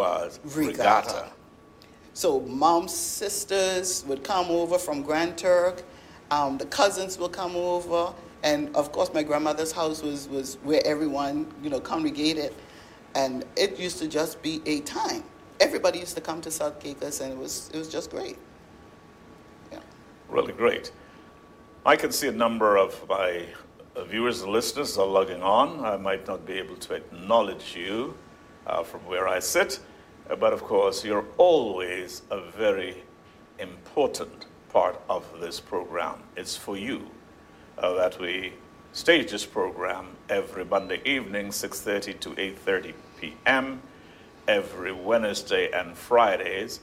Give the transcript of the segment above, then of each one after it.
was regatta. So mom's sisters would come over from Grand Turk. The cousins will come over. And, of course, my grandmother's house was where everyone, congregated. And it used to just be a time. Everybody used to come to South Caicos, and it was just great. Yeah. Really great. I can see a number of my viewers and listeners are logging on. I might not be able to acknowledge you from where I sit, but of course, you're always a very important part of this program. It's for you that we stage this program every Monday evening, 6:30 to 8:30 p.m., every Wednesday and Fridays,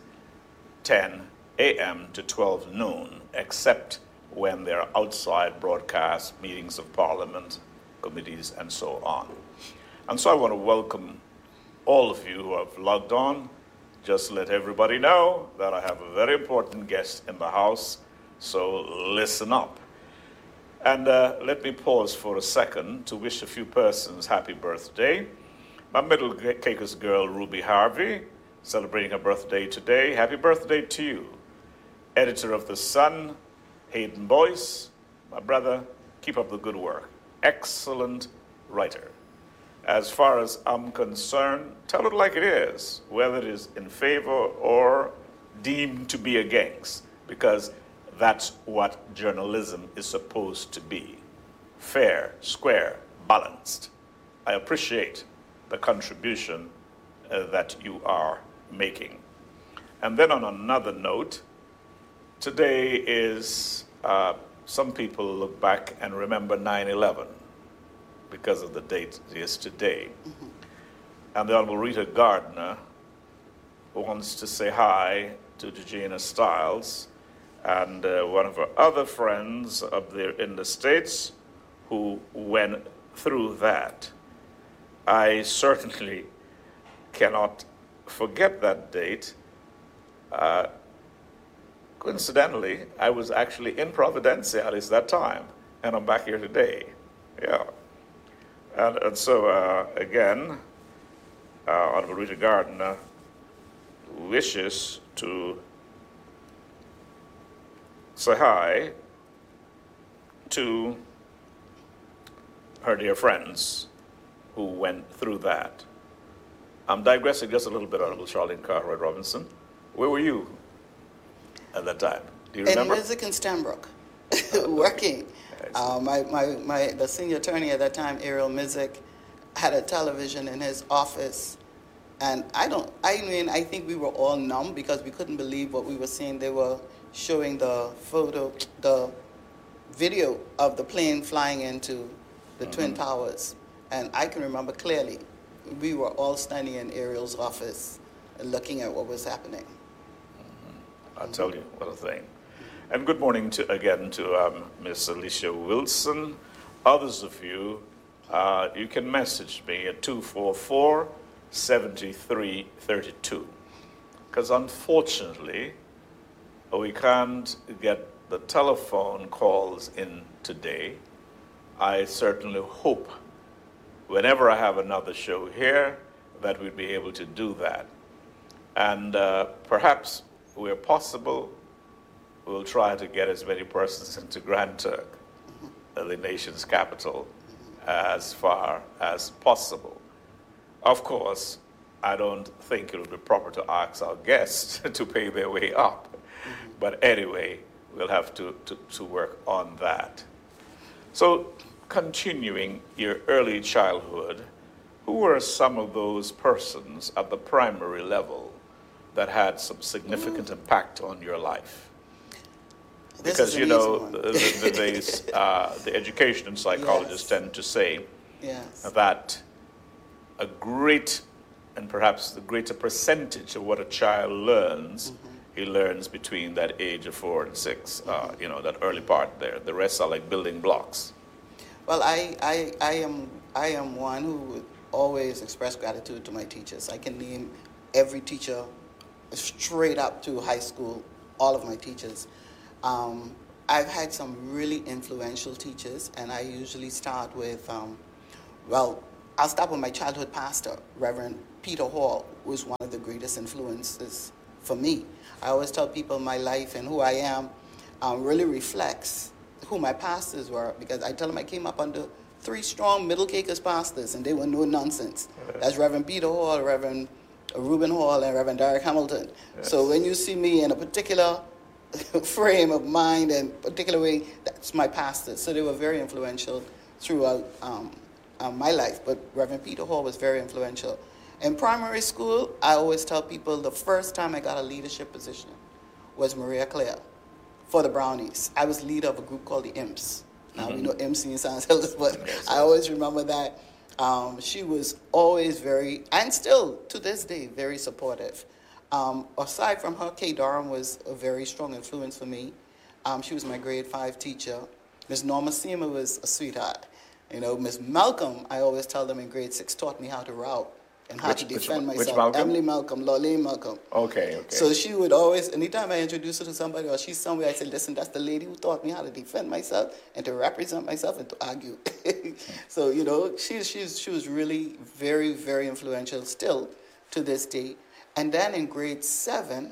10 a.m. to 12 noon, except when there are outside broadcasts, meetings of parliament, committees, and so on. And so I want to welcome all of you who have logged on. Just let everybody know that I have a very important guest in the house, so listen up. And let me pause for a second to wish a few persons happy birthday. My Middle Caicos girl, Ruby Harvey, celebrating her birthday today. Happy birthday to you. Editor of The Sun, Hayden Boyce, my brother, keep up the good work. Excellent writer. As far as I'm concerned, tell it like it is, whether it is in favor or deemed to be against, because that's what journalism is supposed to be. Fair, square, balanced. I appreciate the contribution that you are making. And then on another note, today is, some people look back and remember 9/11 because of the date it is today. Mm-hmm. And the Honorable Rita Gardner wants to say hi to Jejena Stiles and one of her other friends up there in the States who went through that. I certainly cannot forget that date. Coincidentally, I was actually in Providenciales that time, and I'm back here today. Yeah. And so, again, Honorable Rita Gardner wishes to say hi to her dear friends who went through that. I'm digressing just a little bit, Honorable Charlene Cartwright Robinson. Where were you at that time? Do you remember? In Mizik and Stanbrook, working. The senior attorney at that time, Ariel Mizik, had a television in his office. And I think we were all numb because we couldn't believe what we were seeing. They were showing the video of the plane flying into the Twin Towers. And I can remember clearly, we were all standing in Ariel's office looking at what was happening. I'll tell you, what a thing. And good morning again to Miss Alicia Wilson. Others of you, you can message me at 244-7332. Because unfortunately, we can't get the telephone calls in today. I certainly hope whenever I have another show here that we'd be able to do that. And perhaps, where possible, we'll try to get as many persons into Grand Turk, the nation's capital, as far as possible. Of course, I don't think it would be proper to ask our guests to pay their way up. But anyway, we'll have to work on that. So, continuing your early childhood, who were some of those persons at the primary level that had some significant impact on your life? Because, the education and psychologists tend to say that a great, and perhaps the greater percentage of what a child learns, he learns between that age of 4 and 6, that early part there. The rest are like building blocks. Well, I am one who would always express gratitude to my teachers. I can name every teacher straight up to high school, all of my teachers. I've had some really influential teachers, and I usually start with, I'll start with my childhood pastor, Reverend Peter Hall, who was one of of the greatest influences for me. I always tell people my life and who I am really reflects who my pastors were, because I tell them I came up under 3 strong Middle Cakers pastors, and they were no nonsense. That's Reverend Peter Hall, Reverend Reuben Hall, and Reverend Derek Hamilton. Yes. So when you see me in a particular frame of mind and particular way, that's my pastors. So they were very influential throughout my life. But Reverend Peter Hall was very influential. In primary school, I always tell people the first time I got a leadership position was Maria Claire for the Brownies. I was leader of a group called the Imps. Now we know MC and Science Elders, but I always remember that. She was always very, and still to this day, very supportive. Aside from her, Kay Durham was a very strong influence for me. She was my grade 5 teacher. Miss Norma Seamer was a sweetheart. You know, Miss Malcolm, I always tell them in grade 6, taught me how to route and how to defend myself. Which Malcolm? Emily Malcolm, Lorraine Malcolm. Okay. So she would always, anytime I introduce her to somebody or she's somewhere, I say, listen, that's the lady who taught me how to defend myself and to represent myself and to argue. So, you know, she was really very, very influential still to this day. And then in grade 7,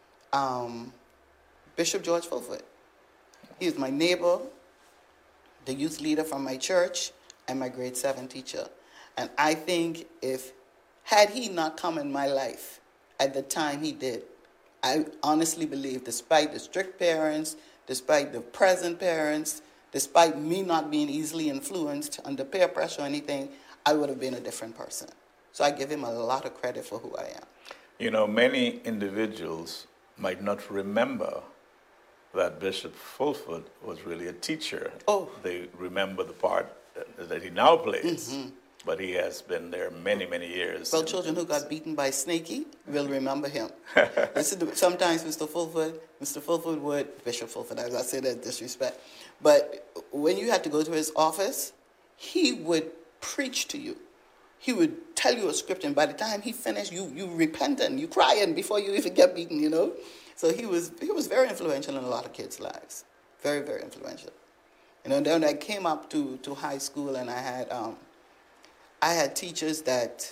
Bishop George Fulford. He was my neighbor, the youth leader from my church, and my grade 7 teacher. And I think had he not come in my life at the time he did, I honestly believe, despite the strict parents, despite the present parents, despite me not being easily influenced under peer pressure or anything, I would have been a different person. So I give him a lot of credit for who I am. You know, many individuals might not remember that Bishop Fulford was really a teacher. Oh. They remember the part that he now plays, but he has been there many, many years. Well, children who got beaten by Snakey will remember him. Sometimes Mr. Fulford would, Bishop Fulford, as I say that disrespect, but when you had to go to his office, he would preach to you. He would tell you a script, and by the time he finished, you repentant, you crying before you even get beaten, you know? So he was very influential in a lot of kids' lives. Very, very influential. You know, then I came up to high school, and I had teachers that,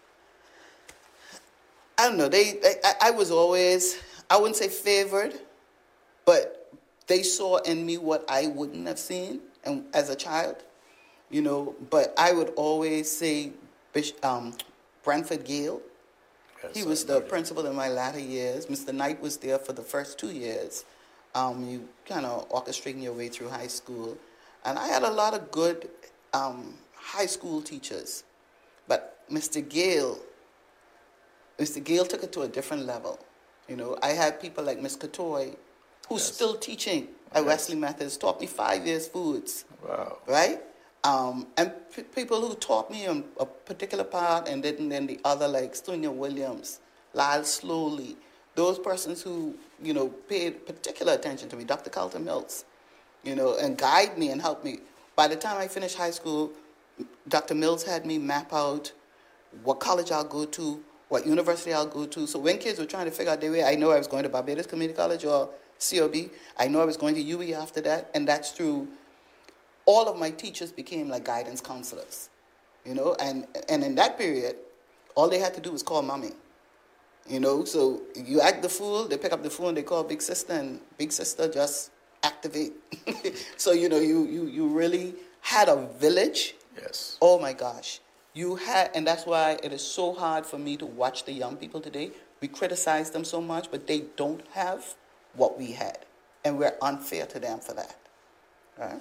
I don't know, I was always, I wouldn't say favored, but they saw in me what I wouldn't have seen as a child, you know. But I would always say Brentford Gale. Yes, He was the principal in my latter years. Mr. Knight was there for the first 2 years. You kind of orchestrating your way through high school. And I had a lot of good high school teachers. But Mr. Gale took it to a different level. You know, I had people like Miss Katoy, who's still teaching at Wesley Methodist, taught me 5 years foods. Wow. Right? And people who taught me on a particular part and then the other, like Stonia Williams, Lyle Slowly, those persons who, you know, paid particular attention to me, Dr. Carlton Mills, you know, and guide me and help me. By the time I finished high school, Dr. Mills had me map out what college I'll go to, what university I'll go to. So when kids were trying to figure out their way, I know I was going to Barbados Community College or COB. I know I was going to UE after that, and that's through all of my teachers became like guidance counselors, you know, and in that period, all they had to do was call mommy, you know. So you act the fool, they pick up the phone, they call big sister, and big sister just activate. So, you know, you really had a village. Yes. Oh my gosh. You had, and that's why it is so hard for me to watch the young people today. We criticize them so much, but they don't have what we had. And we're unfair to them for that. Right?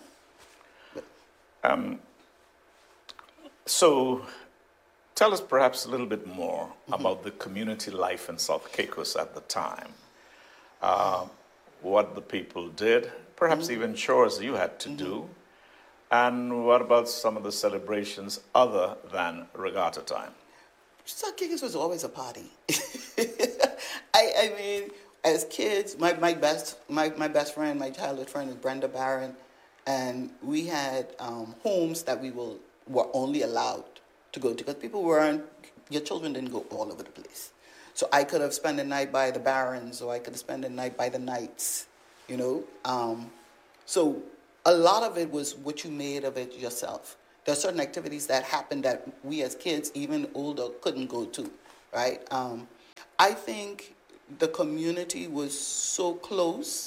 So tell us perhaps a little bit more about the community life in South Caicos at the time. What the people did, perhaps even chores you had to do. And what about some of the celebrations other than regatta time? South Caicos was always a party. I mean, as kids, my best friend, my childhood friend is Brenda Barron, and we had homes that we were only allowed to go to, because your children didn't go all over the place. So I could have spent the night by the Barons, or I could have spent the night by the Knights, you know. So a lot of it was what you made of it yourself. There are certain activities that happened that we as kids, even older, couldn't go to, right? I think the community was so close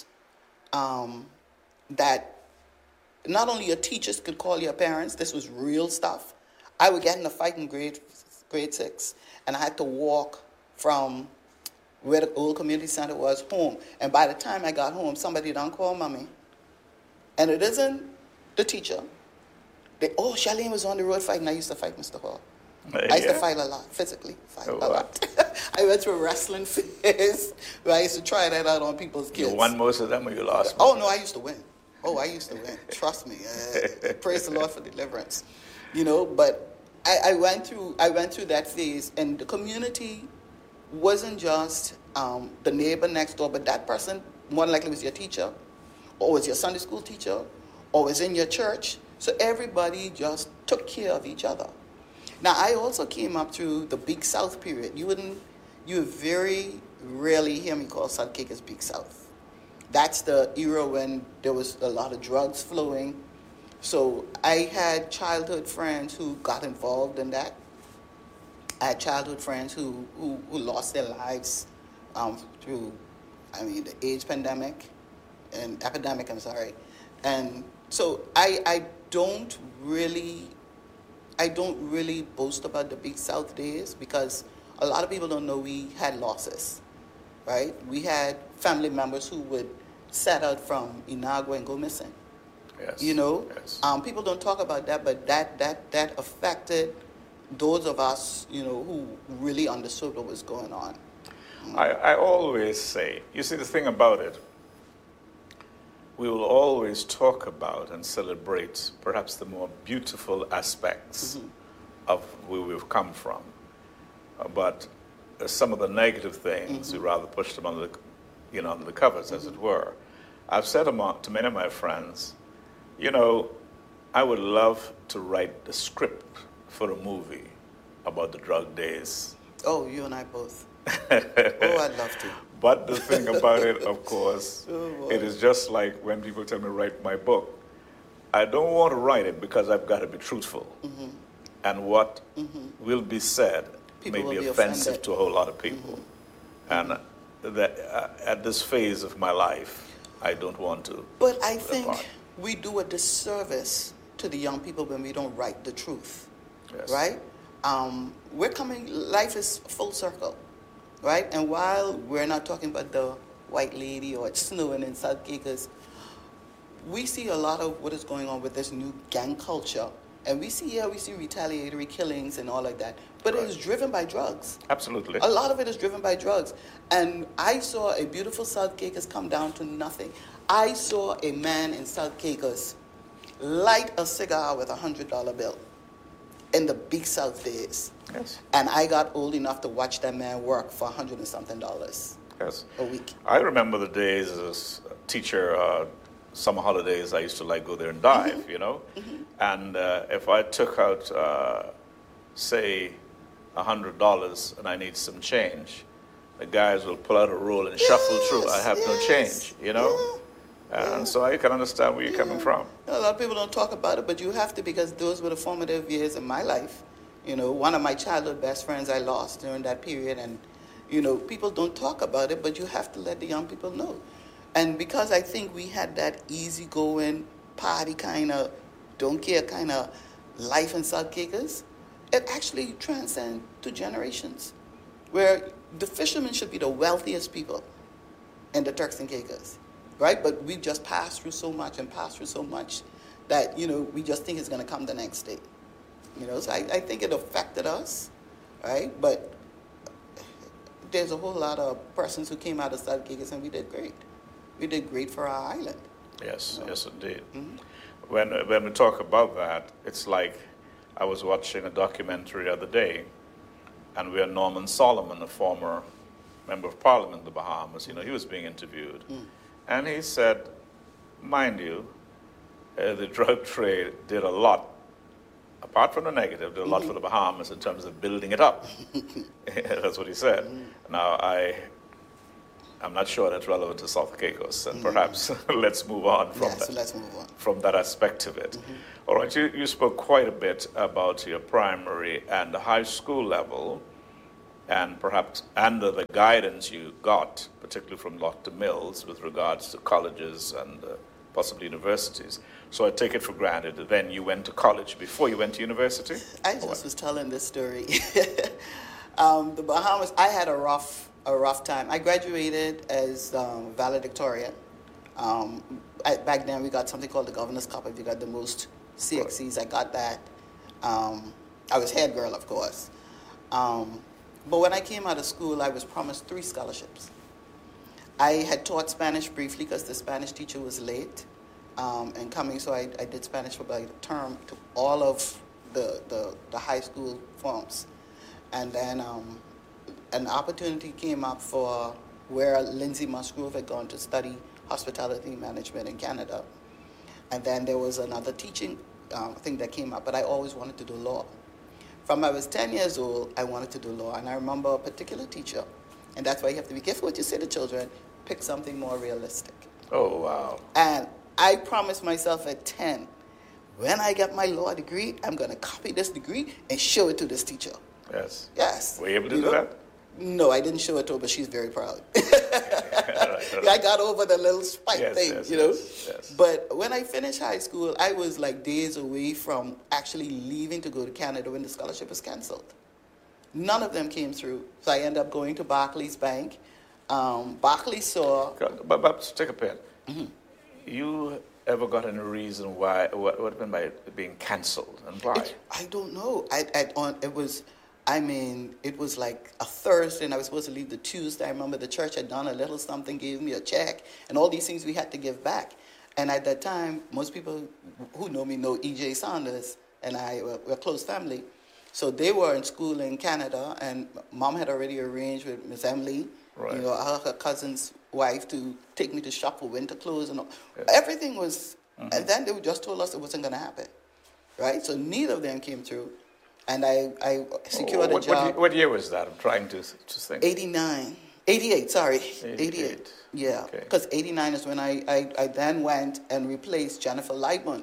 that not only your teachers could call your parents, this was real stuff. I would get in a fight in grade 6, and I had to walk from where the old community center was home. And by the time I got home, somebody done call mommy. And it isn't the teacher. Oh, Charlene was on the road fighting. I used to fight Mr. Hall. I used to fight a lot, physically fight a lot. I went through a wrestling phase where I used to try that out on people's kids. You won most of them or you lost? Oh, no, I used to win. Oh, I used to win. Trust me. Praise the Lord for deliverance. You know, but I went through that phase, and the community wasn't just the neighbor next door, but that person more than likely was your teacher, or was your Sunday school teacher, or was in your church. So everybody just took care of each other. Now, I also came up through the Big South period. You would very rarely hear me call South Caicos Big South. That's the era when there was a lot of drugs flowing. So I had childhood friends who got involved in that. I had childhood friends who lost their lives through, the AIDS epidemic, And so I don't really boast about the Big South days because a lot of people don't know we had losses, right? We had family members who would set out from Inagua and go missing. Yes. You know, yes. People don't talk about that, but that affected those of us, who really understood what was going on. I always say, you see, the thing about it, we will always talk about and celebrate perhaps the more beautiful aspects of where we've come from. But some of the negative things, we rather push them under the covers, as it were. I've said to many of my friends, I would love to write the script for a movie about the drug days. Oh, you and I both. Oh, I'd love to. But the thing about it, of course, it is just like when people tell me to write my book. I don't want to write it because I've got to be truthful. And what will be said may be offensive to a whole lot of people. And that at this phase of my life, I don't want to. But I think we do a disservice to the young people when we don't write the truth, right? Life is full circle. Right? And while we're not talking about the white lady or it's snowing in South Caicos, we see a lot of what is going on with this new gang culture. And we see retaliatory killings and all like that. But it is driven by drugs. Absolutely. A lot of it is driven by drugs. And I saw a beautiful South Caicos come down to nothing. I saw a man in South Caicos light a cigar with $100 bill in the Big South days. Yes. And I got old enough to watch that man work for $100 and something a week. I remember the days as a teacher, summer holidays, I used to go there and dive, And if I took out, say, $100 and I need some change, the guys will pull out a roll and shuffle through. I have no change, And so I can understand where you're coming from. A lot of people don't talk about it, but you have to because those were the formative years in my life. One of my childhood best friends I lost during that period. And, people don't talk about it, but you have to let the young people know. And because I think we had that easygoing, party kind of, don't care kind of life in South Caicos, it actually transcends to generations. Where the fishermen should be the wealthiest people in the Turks and Caicos. Right? But we just passed through so much that, we just think it's going to come the next day. So I think it affected us, right? But there's a whole lot of persons who came out of South Caicos and we did great. We did great for our island. Yes, yes indeed. When we talk about that, it's like I was watching a documentary the other day, and where Norman Solomon, a former member of Parliament in the Bahamas, he was being interviewed. And he said, mind you, the drug trade did a lot, apart from the negative, did a lot for the Bahamas in terms of building it up. That's what he said. Now, I'm not sure that's relevant to South Caicos, and perhaps let's move on from that. So let's move on. From that aspect of it. All right, you spoke quite a bit about your primary and high school level. and perhaps under the guidance you got, particularly from Dr. Mills, with regards to colleges and possibly universities. So I take it for granted that then you went to college before you went to university? I just was telling this story. The Bahamas, I had a rough time. I graduated as valedictorian. Back then, we got something called the Governor's Cup. If you got the most CXCs, I got that. I was head girl, of course. But when I came out of school, I was promised 3 scholarships. I had taught Spanish briefly because the Spanish teacher was late and coming, so I did Spanish for about a term to all of the high school forms. And then an opportunity came up for where Lindsay Musgrove had gone to study hospitality management in Canada. And then there was another teaching thing that came up, but I always wanted to do law. From I was 10 years old, I wanted to do law, and I remember a particular teacher, and that's why you have to be careful what you say to children, pick something more realistic. Oh, wow. And I promised myself at 10, when I get my law degree, I'm going to copy this degree and show it to this teacher. Yes. Yes. Were you able to do that? No, I didn't show it to her, but she's very proud. I got over the little spite thing, Yes. But when I finished high school, I was like days away from actually leaving to go to Canada when the scholarship was canceled. None of them came through. So I ended up going to Barclays Bank. Barclays saw... But take a pen. Mm-hmm. You ever got any reason why, what happened by it being canceled, and why? I don't know. It was like a Thursday, and I was supposed to leave the Tuesday. I remember the church had done a little something, gave me a check, and all these things we had to give back. And at that time, most people who know me know E.J. Saunders, and I were a close family. So they were in school in Canada, and Mom had already arranged with Miss Emily, right, her cousin's wife, to take me to shop for winter clothes and all. Yes. Everything was, and then they just told us it wasn't going to happen, right? So neither of them came through. And I secured a job. What year was that? I'm trying to think. 88, sorry. 88. Yeah, Okay. because 89 is when I then went and replaced Jennifer Lightman.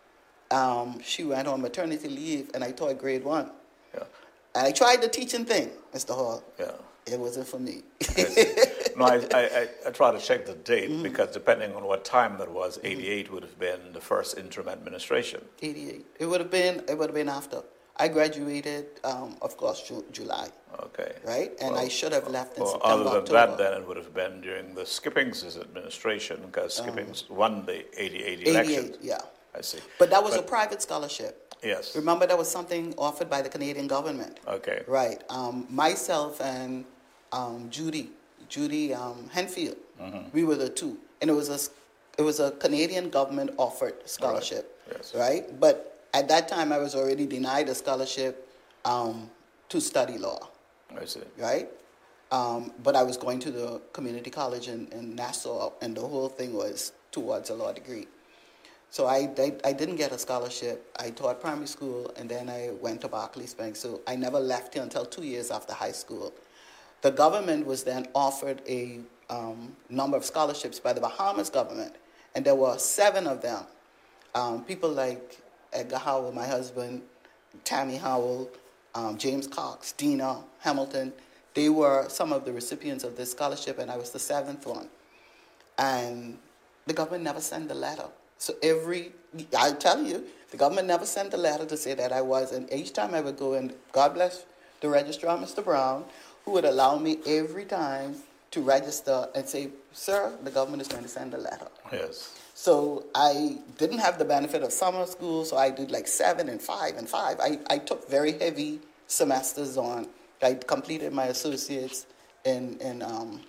She went on maternity leave, and I taught grade 1. Yeah. And I tried the teaching thing, Mr. Hall. Yeah. It wasn't for me. No, I try to check the date because depending on what time that was, 88 would have been the first interim administration. 88. It would have been after. I graduated, of course, July. Okay. Right? And I should have left in September, other than October. that, then it would have been during the Skippings' administration, because Skippings won the 88 election. 88, yeah. I see. But that was a private scholarship. Yes. Remember, that was something offered by the Canadian government. Okay. Right. Myself and Judy Henfield, we were the two. And it was a Canadian government offered scholarship. Right. Yes. Right? But at that time, I was already denied a scholarship to study law. I see. Right? But I was going to the community college in Nassau, and the whole thing was towards a law degree. So I didn't get a scholarship. I taught primary school, and then I went to Barclays Bank. So I never left here until 2 years after high school. The government was then offered a number of scholarships by the Bahamas government, and there were 7 of them. People like Edgar Howell, my husband, Tammy Howell, James Cox, Dina Hamilton. They were some of the recipients of this scholarship, and I was the 7th one. And the government never sent the letter. So I tell you, the government never sent the letter to say that I was. And each time I would go, and God bless the registrar, Mr. Brown, who would allow me every time to register and say, sir, the government is going to send a letter. Yes. So I didn't have the benefit of summer school, so I did like 7 and 5 and 5. I took very heavy semesters on. I completed my associates in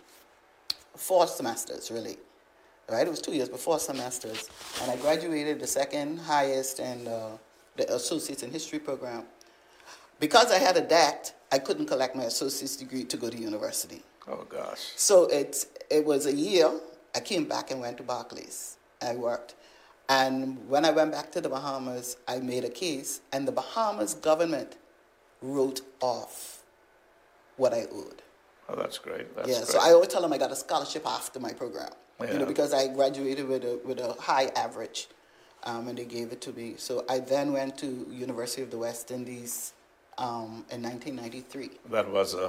4 semesters, really. Right? It was 2 years, but 4 semesters. And I graduated the second highest in the associates in history program. Because I had a debt, I couldn't collect my associate's degree to go to university. Oh, gosh. So it was a year. I came back and went to Barclays. I worked. And when I went back to the Bahamas, I made a case, and the Bahamas government wrote off what I owed. Oh, that's great. That's yeah, great. so I always tell them I got a scholarship after my program, Yeah. because I graduated with a high average, and they gave it to me. So I then went to University of the West Indies in 1993. That was a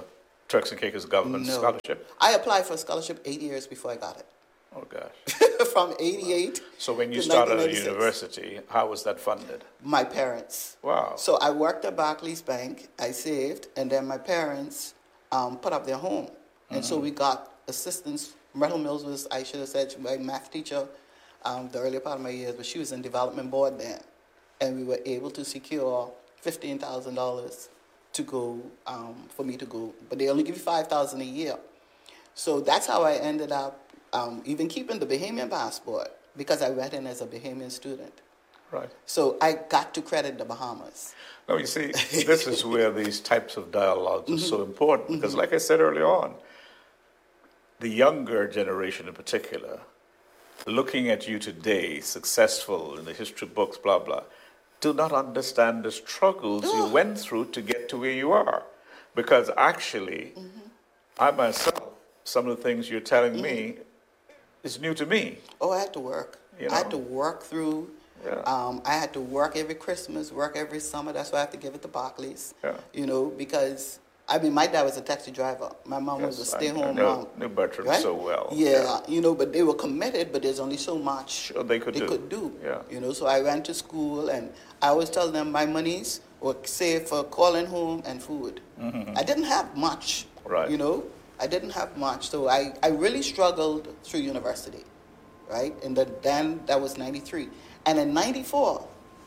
Turks and Caicos government No. scholarship? I applied for a scholarship 8 years before I got it. Oh, gosh. From 88 So when you to started at 1996. university, how was that funded? My parents. Wow. So I worked at Barclays Bank, I saved, and then my parents put up their home. And so we got assistance. Myrtle Mills was, I should have said, my math teacher the earlier part of my years, but she was in development board then. And we were able to secure $15,000 to go, for me to go. But they only give you $5,000 a year. So that's how I ended up even keeping the Bahamian passport, because I went in as a Bahamian student. Right. So I got to credit the Bahamas. No, you see, this is where these types of dialogues are so important, because like I said earlier on, the younger generation in particular, looking at you today, successful in the history books, blah, blah, do not understand the struggles you went through to get to where you are. Because actually, I myself, some of the things you're telling me is new to me. Oh, I had to work. You I had know? to work through. Yeah. I had to work every Christmas, work every summer. That's why I have to give it to Barclays. Yeah. You know, because, I mean, my dad was a taxi driver. My mom was a stay-home mom. Knew Bertram right? so well. Yeah, you know, but they were committed, but there's only so much Sure, they could do. Yeah. You know, so I went to school, and I always tell them my monies were saved for calling home and food. I didn't have much. Right. You know, I didn't have much. So I really struggled through university, right? And then that was 93. And in 94,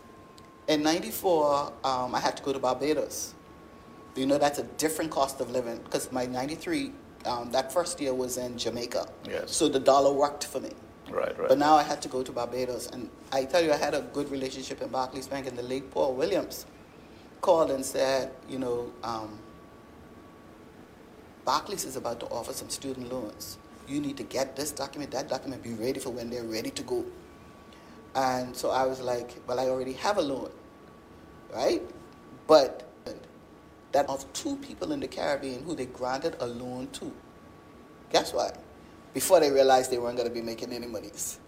I had to go to Barbados. You know, that's a different cost of living, because my 93, that first year was in Jamaica. Yes. So the dollar worked for me. Right, right. But now I had to go to Barbados. And I tell you, I had a good relationship in Barclays Bank, and the late Paul Williams called and said, you know, Barclays is about to offer some student loans. You need to get this document, that document, be ready for when they're ready to go. And so I was like, well, I already have a loan, right? But that of 2 people in the Caribbean who they granted a loan to. Guess what? Before they realized they weren't going to be making any monies.